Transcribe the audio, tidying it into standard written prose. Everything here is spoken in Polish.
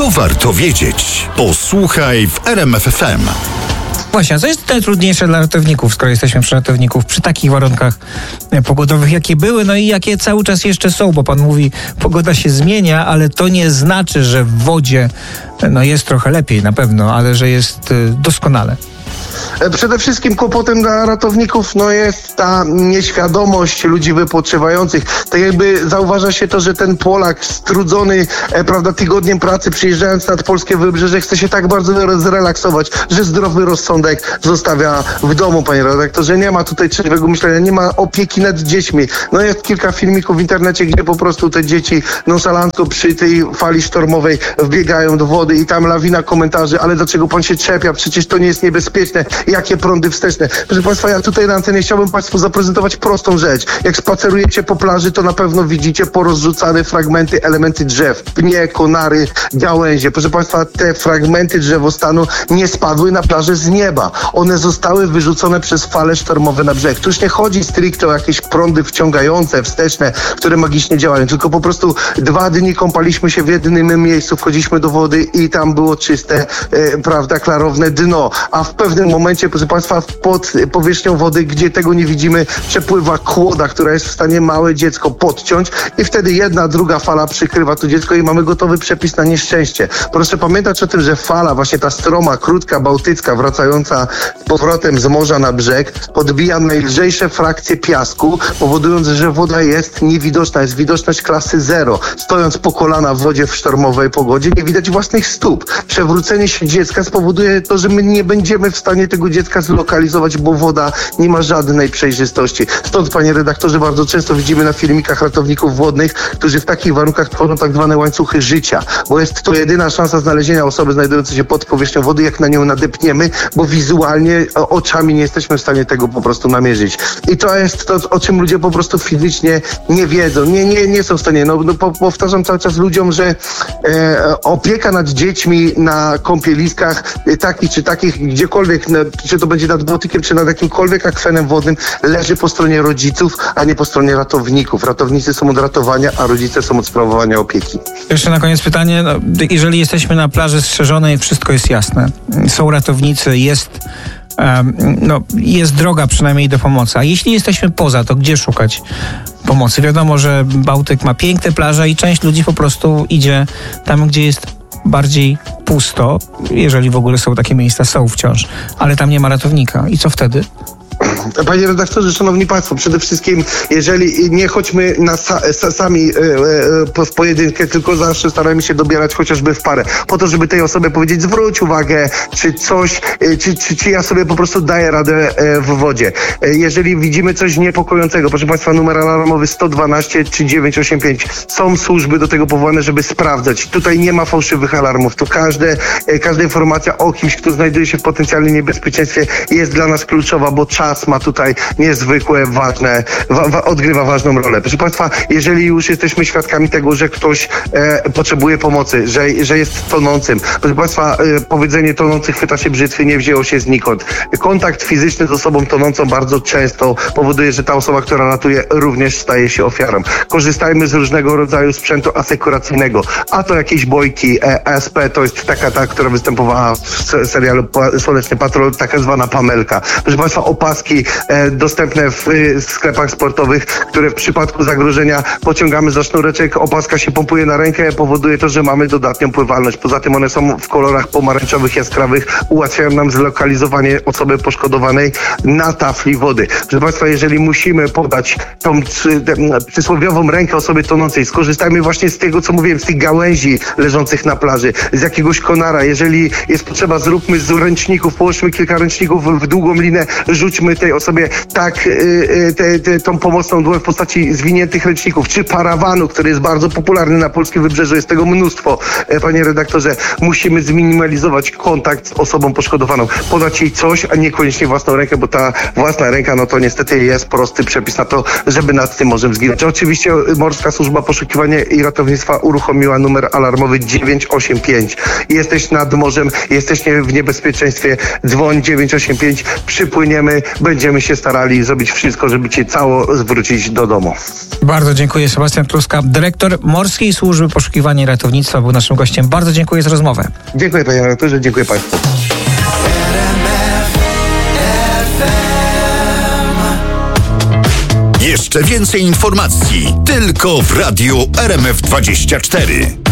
To warto wiedzieć. Posłuchaj w RMF FM. Właśnie, a co jest najtrudniejsze dla ratowników, skoro jesteśmy przy ratowników, przy takich warunkach pogodowych, jakie były, no i jakie cały czas jeszcze są, bo pan mówi, pogoda się zmienia, ale to nie znaczy, że w wodzie jest trochę lepiej na pewno, ale że jest doskonale. Przede wszystkim kłopotem dla ratowników jest ta nieświadomość ludzi wypoczywających. Tak jakby zauważa się to, że ten Polak strudzony, tygodniem pracy, przyjeżdżając nad polskie wybrzeże, chce się tak bardzo zrelaksować, że zdrowy rozsądek zostawia w domu, panie redaktorze. Nie ma tutaj trzeźwego myślenia, nie ma opieki nad dziećmi. Jest kilka filmików w internecie, gdzie po prostu te dzieci nonszalancko przy tej fali sztormowej wbiegają do wody i tam lawina komentarzy, ale dlaczego pan się czepia? Przecież to nie jest niebezpieczne. Jakie prądy wsteczne. Proszę państwa, ja tutaj na antenie chciałbym państwu zaprezentować prostą rzecz. Jak spacerujecie po plaży, to na pewno widzicie porozrzucane fragmenty, elementy drzew, pnie, konary, gałęzie. Proszę państwa, te fragmenty drzewostanu nie spadły na plażę z nieba. One zostały wyrzucone przez fale sztormowe na brzeg. Tu już nie chodzi stricte o jakieś prądy wciągające, wsteczne, które magicznie działają, tylko po prostu 2 dni kąpaliśmy się w jednym miejscu, wchodziliśmy do wody i tam było czyste, klarowne dno. A w pewnym momencie, proszę państwa, pod powierzchnią wody, gdzie tego nie widzimy, przepływa kłoda, która jest w stanie małe dziecko podciąć i wtedy jedna, druga fala przykrywa to dziecko i mamy gotowy przepis na nieszczęście. Proszę pamiętać o tym, że fala, właśnie ta stroma, krótka, bałtycka, wracająca z powrotem z morza na brzeg, podbija najlżejsze frakcje piasku, powodując, że woda jest niewidoczna, jest widoczność klasy 0. Stojąc po kolana w wodzie w sztormowej pogodzie, nie widać własnych stóp. Przewrócenie się dziecka spowoduje to, że my nie będziemy w stanie tego dziecka zlokalizować, bo woda nie ma żadnej przejrzystości. Stąd, panie redaktorze, bardzo często widzimy na filmikach ratowników wodnych, którzy w takich warunkach tworzą tak zwane łańcuchy życia, bo jest to jedyna szansa znalezienia osoby znajdującej się pod powierzchnią wody, jak na nią nadepniemy, bo wizualnie, oczami nie jesteśmy w stanie tego po prostu namierzyć. I to jest to, o czym ludzie po prostu fizycznie nie wiedzą, nie są w stanie. Powtarzam cały czas ludziom, że opieka nad dziećmi na kąpieliskach takich czy takich, gdziekolwiek, czy to będzie nad Bałtykiem, czy nad jakimkolwiek akwenem wodnym, leży po stronie rodziców, a nie po stronie ratowników. Ratownicy są od ratowania, a rodzice są od sprawowania opieki. Jeszcze na koniec pytanie. Jeżeli jesteśmy na plaży strzeżonej, wszystko jest jasne. Są ratownicy, jest droga przynajmniej do pomocy. A jeśli jesteśmy poza, to gdzie szukać pomocy? Wiadomo, że Bałtyk ma piękne plaże i część ludzi po prostu idzie tam, gdzie jest bardziej pusto, jeżeli w ogóle są takie miejsca, są wciąż, ale tam nie ma ratownika. I co wtedy? Panie redaktorze, szanowni państwo, przede wszystkim, jeżeli nie chodźmy sami w pojedynkę, tylko zawsze staramy się dobierać chociażby w parę, po to, żeby tej osobie powiedzieć, zwróć uwagę, czy coś, czy ja sobie po prostu daję radę w wodzie. Jeżeli widzimy coś niepokojącego, proszę państwa, numer alarmowy 112 czy 985. Są służby do tego powołane, żeby sprawdzać. Tutaj nie ma fałszywych alarmów. Tu każda informacja o kimś, kto znajduje się w potencjalnym niebezpieczeństwie, jest dla nas kluczowa, bo czas ma tutaj niezwykłe, ważne, odgrywa ważną rolę. Proszę państwa, jeżeli już jesteśmy świadkami tego, że ktoś potrzebuje pomocy, że jest tonącym, proszę państwa, powiedzenie tonący chwyta się brzytwy nie wzięło się znikąd. Kontakt fizyczny z osobą tonącą bardzo często powoduje, że ta osoba, która ratuje, również staje się ofiarą. Korzystajmy z różnego rodzaju sprzętu asekuracyjnego, a to jakieś bojki, ESP, to jest ta, która występowała w serialu Słoneczny Patrol, taka zwana Pamelka. Proszę państwa, opaski dostępne w sklepach sportowych, które w przypadku zagrożenia pociągamy za sznureczek, opaska się pompuje na rękę, powoduje to, że mamy dodatnią pływalność. Poza tym one są w kolorach pomarańczowych, jaskrawych, ułatwiają nam zlokalizowanie osoby poszkodowanej na tafli wody. Proszę państwa, jeżeli musimy podać tą przysłowiową rękę osobie tonącej, skorzystajmy właśnie z tego, co mówiłem, z tych gałęzi leżących na plaży, z jakiegoś konara. Jeżeli jest potrzeba, zróbmy z ręczników, połóżmy kilka ręczników w długą linę, rzućmy tej osobie tą pomocną dłoń w postaci zwiniętych ręczników, czy parawanu, który jest bardzo popularny na polskim wybrzeżu, jest tego mnóstwo. Panie redaktorze, musimy zminimalizować kontakt z osobą poszkodowaną, podać jej coś, a niekoniecznie własną rękę, bo ta własna ręka, to niestety jest prosty przepis na to, żeby nad tym morzem zginąć. Oczywiście Morska Służba Poszukiwania i Ratownictwa uruchomiła numer alarmowy 985. Jesteś nad morzem, jesteś w niebezpieczeństwie, dzwoń 985, przypłyniemy, będziemy się starali zrobić wszystko, żeby cię cało zwrócić do domu. Bardzo dziękuję. Sebastian Kluska, dyrektor Morskiej Służby Poszukiwania i Ratownictwa, był naszym gościem. Bardzo dziękuję za rozmowę. Dziękuję panie redaktorze, dziękuję państwu. Jeszcze więcej informacji tylko w Radiu RMF24.